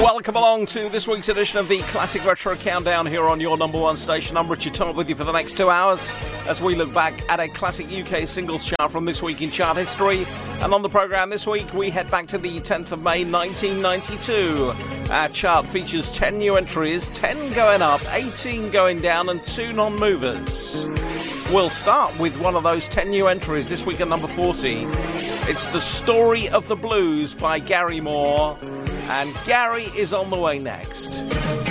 Welcome along to this week's edition of the Classic Retro Countdown here on your number one station. I'm Richard Todd with you for the next 2 hours as we look back at a classic UK singles chart from this week in chart history. And on the programme this week, we head back to the 10th of May 1992. Our chart features 10 new entries, 10 going up, 18 going down and 2 non-movers. We'll start with one of those 10 new entries this week at number 40. It's The Story of the Blues by Gary Moore. And Gary is on the way next.